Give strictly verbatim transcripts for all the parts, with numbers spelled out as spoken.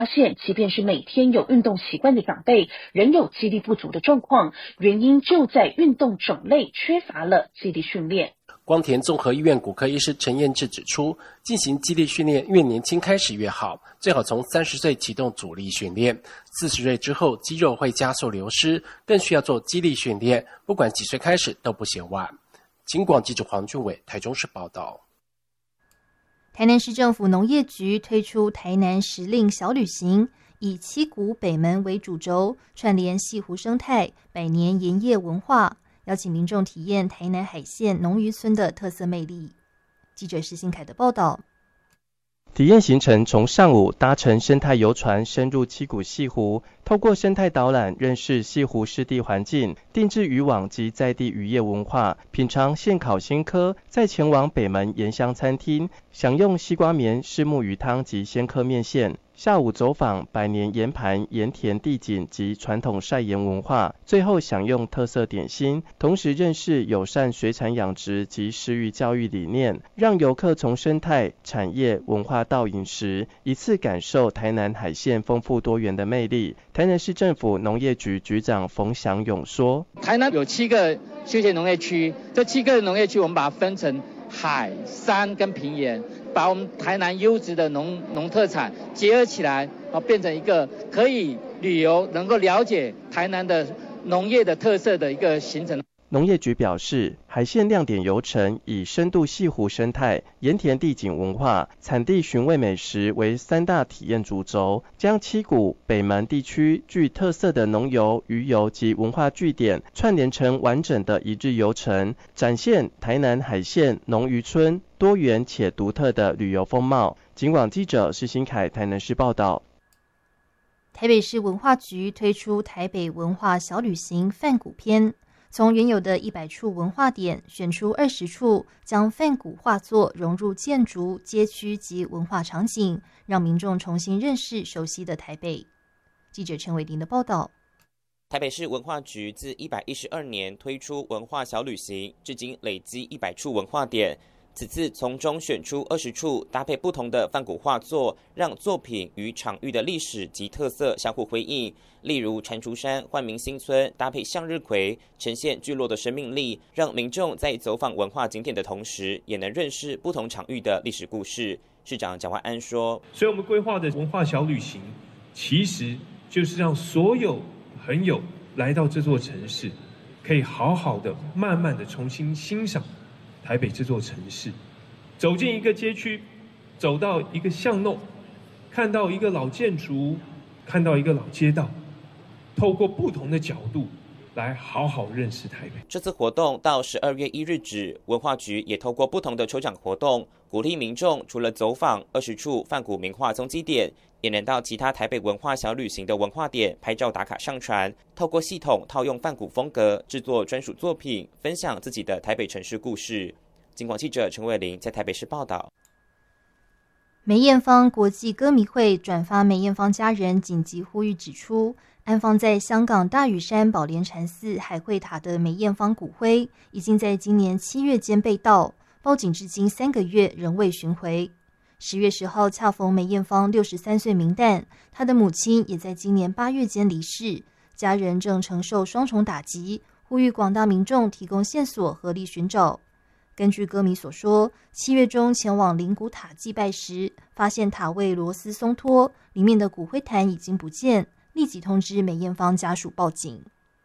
发现，即便是每天有运动习惯的长辈，仍有肌力不足的状况，原因就在运动种类缺乏了肌力训练。 光田综合医院骨科医师陈彦志指出，进行肌力训练越年轻开始越好，最好从三十岁启动阻力训练，四十岁之后肌肉会加速流失，更需要做肌力训练，不管几岁开始都不嫌晚。警广记者黄俊伟台中市报道。 台南市政府农业局推出台南时令小旅行，以七股北门为主轴，串联西湖生态、百年盐业文化，邀请民众体验台南海线农渔村的特色魅力。记者施新凯的报道。 体验行程从上午搭乘生态游船深入七股西湖，透过生态导览认识西湖湿地环境、定制渔网及在地渔业文化，品尝现烤鲜蚵，再前往北门盐香餐厅，享用西瓜棉虱目鱼汤及鲜蚵面线。下午走访百年盐盘、盐田地景及传统晒盐文化，最后享用特色点心，同时认识友善水产养殖及食育教育理念，让游客从生态、产业、文化到饮食，一次感受台南海线丰富多元的魅力。台南市政府农业局局长冯祥勇说：“ 台南有七个休闲农业区，这七个农业区我们把它分成海、山跟平原。”把我们台南优质的农农特产结合起来，啊，变成一个可以旅游、能够了解台南的农业的特色的一个行程。 农业局表示，海线亮点游程以深度西湖生态、盐田地景文化、产地寻味美食为三大体验主轴，将七股北门地区具特色的农游、渔游及文化据点串联成完整的一日游程，展现台南海线农渔村多元且独特的旅游风貌。警广记者施新凯台南市报道。 台北市文化局推出台北文化小旅行梵谷篇，从原有的一百处文化点选出二十处，将梵谷画作融入建筑、街区及文化场景，让民众重新认识熟悉的台北。记者陈伟林的报道。 台北市文化局自一百一十二年推出文化小旅行，至今累积一百处文化点。此次从中选出二十处，搭配不同的梵谷画作，让作品与场域的历史及特色相互辉映。例如蟾蜍山焕明新村搭配向日葵，呈现聚落的生命力，让民众在走访文化景点的同时，也能认识不同场域的历史故事。市长蒋万安说：“ 所以我们规划的文化小旅行，其实就是让所有朋友来到这座城市，可以好好的、慢慢的重新欣赏台北这座城市，走进一个街区，走到一个巷弄，看到一个老建筑，看到一个老街道，透过不同的角度来好好认识台北。” 这次活动到十二月一日止，文化局也透过不同的抽奖活动，鼓励民众除了走访二十处梵谷名画踪迹点，也能到其他台北文化小旅行的文化点拍照打卡上传，透过系统套用梵谷风格制作专属作品，分享自己的台北城市故事。警广记者陈伟玲在台北市报道。 梅艳芳国际歌迷会转发梅艳芳家人紧急呼吁，指出安放在香港大屿山宝莲禅寺海会塔的梅艳芳骨灰，已经在今年七月间被盗，报警至今三个月仍未寻回。十月十号恰逢梅艳芳六十三岁冥诞，她的母亲也在今年八月间离世，家人正承受双重打击，呼吁广大民众提供线索，合力寻找。根据歌迷所说，七月中前往灵骨塔祭拜时，发现塔位螺丝松脱，里面的骨灰坛已经不见，立即通知梅艳芳家属报警。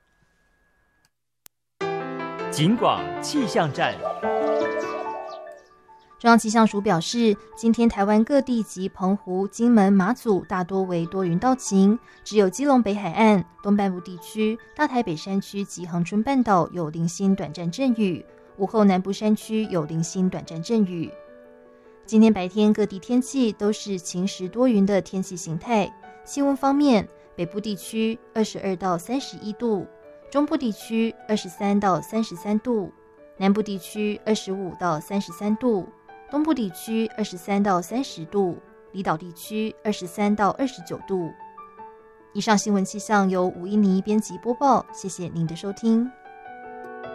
警广气象站。 中央气象署表示，今天台湾各地及澎湖、金门、马祖大多为多云到晴，只有基隆北海岸、东半部地区、大台北山区及恒春半岛有零星短暂阵雨，午后南部山区有零星短暂阵雨。今天白天各地天气都是晴时多云的天气形态。气温方面，北部地区二十二到三十一度，中部地区二十三到三十三度，南部地区二十五到三十三度，东部地区二十三到三十度，离岛地区二十三到二十九度。以上新闻气象由吴依妮编辑播报，谢谢您的收听。